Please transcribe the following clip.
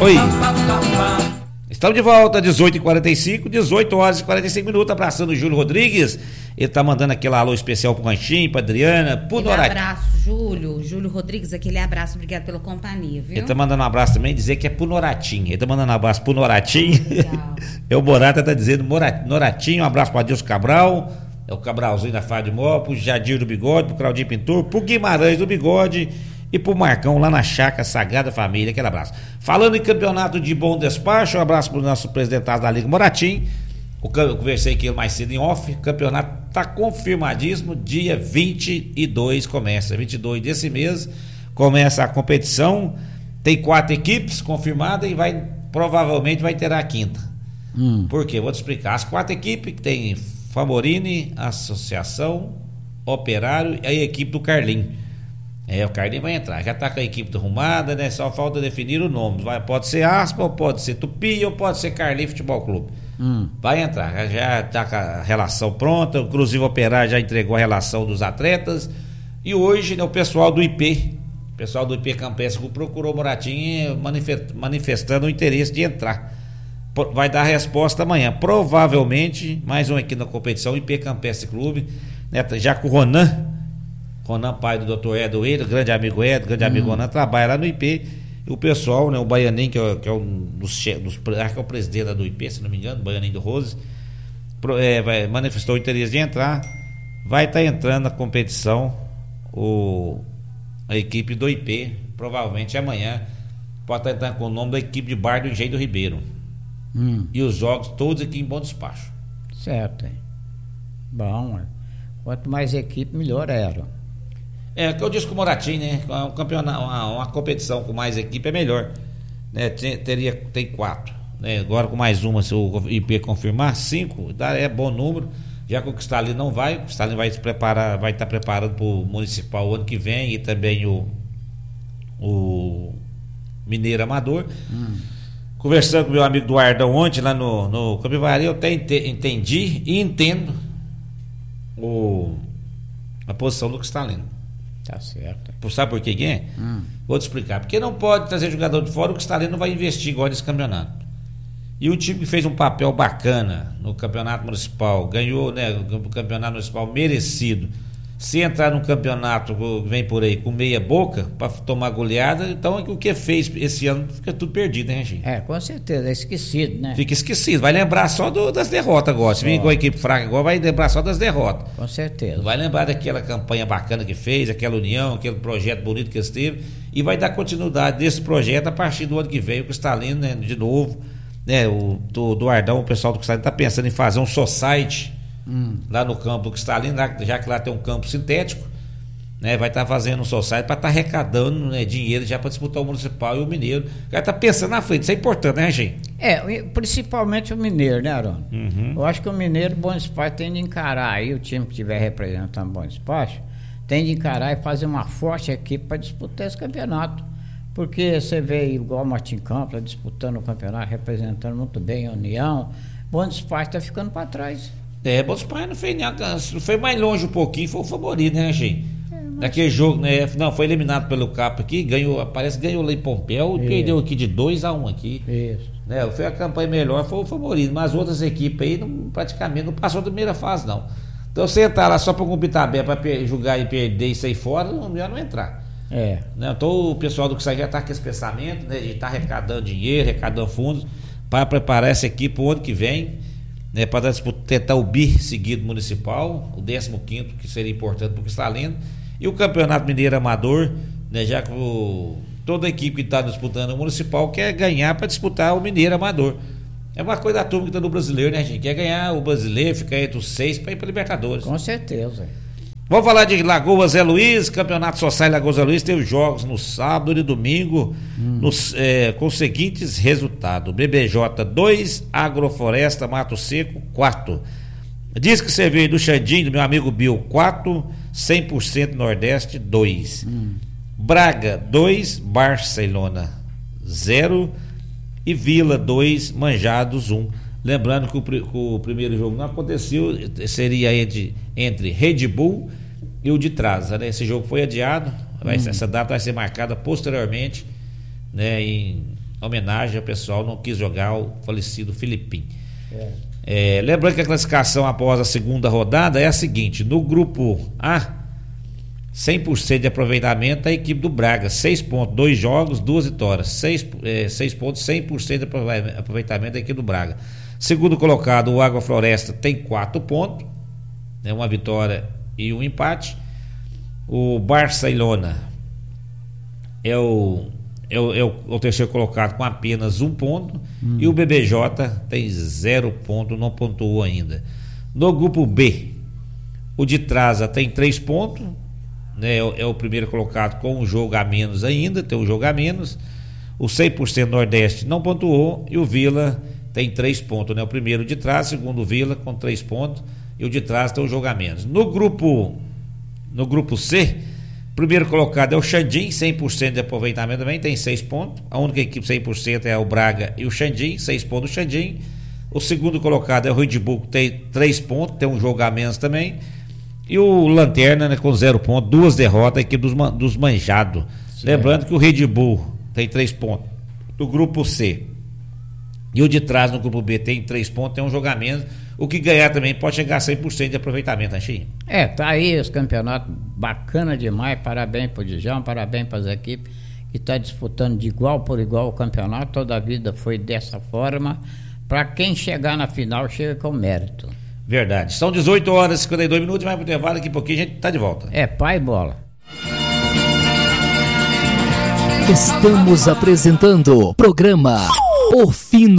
Oi. Estamos de volta, 18h45, 18 horas e 45 minutos, abraçando o Júlio Rodrigues. Ele tá mandando aquele alô especial pro Ranchinho, pra Adriana, pro Noratinho. Abraço, Júlio Rodrigues, aquele abraço, obrigado pela companhia, viu? Ele tá mandando um abraço também, dizer que é pro Noratinho. Ele tá mandando um abraço pro Noratinho. É o Morata, tá dizendo Noratinho, um abraço pro Adilson Cabral, é o Cabralzinho da Fábio de Mó, pro Jadir do Bigode, pro Claudinho Pintor, pro Guimarães do Bigode e pro Marcão lá na Chácara Sagrada Família, aquele abraço. Falando em campeonato de bom despacho, um abraço pro nosso presidente da Liga Moratim. Eu conversei com ele mais cedo em off. O campeonato tá confirmadíssimo. Dia 22 começa. 22 desse mês começa a competição. Tem 4 equipes confirmadas e provavelmente vai ter a quinta. Por quê? Vou te explicar. As 4 equipes que tem Famorini, Associação, Operário e a equipe do Carlinho. O Carlinho vai entrar. Já tá com a equipe arrumada, né? Só falta definir o nome. Pode ser Aspa, ou pode ser Tupi, ou pode ser Carlinho Futebol Clube. Vai entrar. Já tá com a relação pronta. Inclusive o Operário já entregou a relação dos atletas. E hoje, né, o pessoal do IP Campestre procurou o Moratinho manifestando o interesse de entrar. Vai dar a resposta amanhã. Provavelmente, mais um aqui na competição, IP Campestre Clube, né, já com o Ronan, pai do Dr. Edo, grande amigo Ronan, trabalha lá no IP. E o pessoal, né, o Baianinho, que é um dos acho que é o presidente do IP, se não me engano, o Baianinho do Rose, manifestou o interesse de entrar. Vai estar entrando na competição a equipe do IP, provavelmente amanhã. Pode estar entrando com o nome da equipe de bar do Engenho do Ribeiro. E os jogos todos aqui em bom despacho. Certo, hein? Bom, quanto mais equipe, melhor era. É o que eu disse com o Moratinho, né? Um campeonato, uma competição com mais equipe é melhor, né? Tem 4, né? Agora com mais uma, se o IP confirmar, 5, é bom número. Já que o Cristalino não vai, o Cristalino vai estar preparando para o Municipal o ano que vem e também o Mineiro Amador. Conversando com meu amigo Duardão ontem lá no Capivari, eu até entendi e entendo a posição do Cristalino. Tá certo. Sabe por quê, Guilherme? Vou te explicar. Porque não pode trazer jogador de fora, o Cristalino não vai investir igual nesse campeonato. E o time que fez um papel bacana no campeonato municipal, ganhou, né, o campeonato municipal merecido. Se entrar num campeonato, vem por aí, com meia boca, para tomar goleada, então o que fez esse ano fica tudo perdido, né, gente? Com certeza, é esquecido, né? Fica esquecido, vai lembrar só das derrotas agora. Se vir com a equipe fraca agora, vai lembrar só das derrotas. Com certeza. Vai lembrar daquela campanha bacana que fez, aquela união, aquele projeto bonito que eles teve, e vai dar continuidade desse projeto a partir do ano que vem, o Cristalino, né, de novo, né, o Duardão, o pessoal do Cristalino está pensando em fazer um society lá no campo Cristalino, já que lá tem um campo sintético, né, vai estar fazendo um society para estar arrecadando, né, dinheiro já para disputar o Municipal e o Mineiro. Já está pensando na frente, isso é importante, né, gente? Principalmente o Mineiro, né, Arão? Eu acho que o Mineiro, Bom Despacho, tem de encarar aí, o time que estiver representando o Bom Despacho, tem de encarar e fazer uma forte equipe para disputar esse campeonato. Porque você vê igual o Martim Campos disputando o campeonato, representando muito bem a União, Bom Despacho está ficando para trás. Bom Despacho não foi mais longe um pouquinho, foi o favorito, né, gente? Naquele jogo, né? Não, foi eliminado pelo Cap aqui, ganhou lá em Pompéu e perdeu aqui de 2-1 aqui. Isso. Né? Foi a campanha melhor, foi o favorito, mas as outras equipes aí praticamente não passou da primeira fase, não. Então você entrar lá só para cumprir tabela, para jogar e perder e sair fora, melhor não entrar. Né? Então o pessoal do que já está com esse pensamento, né, de estar arrecadando dinheiro, arrecadando fundos para preparar essa equipe o ano que vem, né, para tentar o bi seguido municipal, o 15º, que seria importante para o Cristalino, e o Campeonato Mineiro Amador, né, já que toda a equipe que está disputando o municipal quer ganhar para disputar o Mineiro Amador. É uma coisa da turma que está no brasileiro, né, gente? Quer ganhar o brasileiro, ficar entre os 6 para ir para Libertadores. Com certeza. Vamos falar de Lagoa Zé Luiz, Campeonato Social Lagoa Zé Luiz, teve jogos no sábado e domingo, com os seguintes resultados: BBJ 2, Agrofloresta Mato Seco 4, Disque Cerveja do Xandinho, do meu amigo Bill 4, 100% Nordeste 2, Braga 2, Barcelona 0 e Vila 2, Manjados 1. Lembrando que o primeiro jogo não aconteceu, seria entre Red Bull e o de Traza, né? Esse jogo foi adiado, essa data vai ser marcada posteriormente, né, homenagem ao pessoal, não quis jogar o falecido Filipinho. Lembrando que a classificação após a segunda rodada é a seguinte: no grupo A, 100% de aproveitamento a equipe do Braga, 6 pontos, 2 jogos, 2 vitórias, 6 pontos, 100% de aproveitamento da equipe do Braga. Segundo colocado, o Água Floresta tem 4 pontos, né, uma vitória e um empate. O Barcelona é o terceiro colocado com apenas 1 ponto, e o BBJ tem 0 ponto, não pontuou ainda. No grupo B, o de Traza tem 3 pontos, né, é o primeiro colocado com um jogo a menos ainda, tem um jogo a menos. O 100% Nordeste não pontuou, e o Vila tem 3 pontos, né, o primeiro de trás, segundo o Vila com 3 pontos, e o de trás tem um jogo a menos. No grupo C, primeiro colocado é o Xandim, 100% de aproveitamento também, tem 6 pontos. A única equipe 100% é o Braga e o Xandim, 6 pontos do Xandim. O segundo colocado é o Red Bull, tem 3 pontos, tem um jogo a menos também. E o Lanterna, né, com 0 pontos, 2 derrotas, a equipe dos manjados. Lembrando que o Red Bull tem 3 pontos do grupo C, e o de trás no grupo B tem 3 pontos, tem um jogo a menos. O que ganhar também pode chegar a 100% de aproveitamento, Anchinho. Tá aí os campeonatos, bacana demais. Parabéns pro Dijão, parabéns para as equipes que estão disputando de igual por igual o campeonato. Toda a vida foi dessa forma. Para quem chegar na final, chega com mérito. Verdade. São 18 horas e 52 minutos, vai pro intervalo, daqui a pouquinho a gente tá de volta. Pai bola. Estamos apresentando o programa O Fino.